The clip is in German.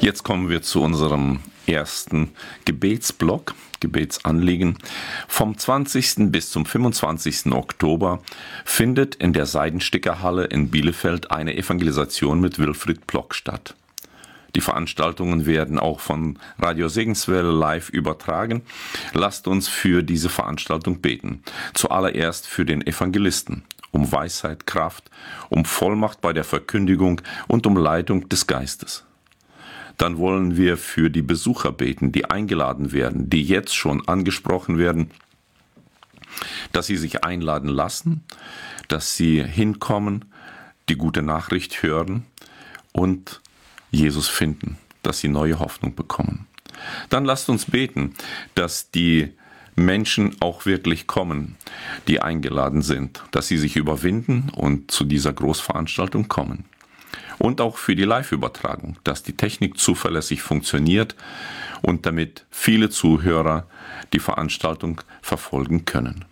Jetzt kommen wir zu unserem ersten Gebetsblock, Gebetsanliegen. Vom 20. bis zum 25. Oktober findet in der Seidenstickerhalle in Bielefeld eine Evangelisation mit Wilfried Plock statt. Die Veranstaltungen werden auch von Radio Segenswelle live übertragen. Lasst uns für diese Veranstaltung beten. Zuallererst für den Evangelisten, um Weisheit, Kraft, um Vollmacht bei der Verkündigung und um Leitung des Geistes. Dann wollen wir für die Besucher beten, die eingeladen werden, die jetzt schon angesprochen werden, dass sie sich einladen lassen, dass sie hinkommen, die gute Nachricht hören und Jesus finden, dass sie neue Hoffnung bekommen. Dann lasst uns beten, dass die Menschen auch wirklich kommen, die eingeladen sind, dass sie sich überwinden und zu dieser Großveranstaltung kommen. Und auch für die Live-Übertragung, dass die Technik zuverlässig funktioniert und damit viele Zuhörer die Veranstaltung verfolgen können.